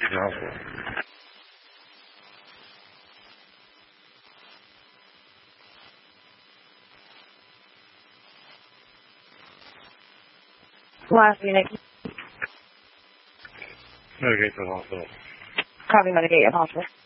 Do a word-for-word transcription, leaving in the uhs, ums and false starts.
to the hospital. Last unit. Medicate to the hospital. Copy, Medicate at hospital.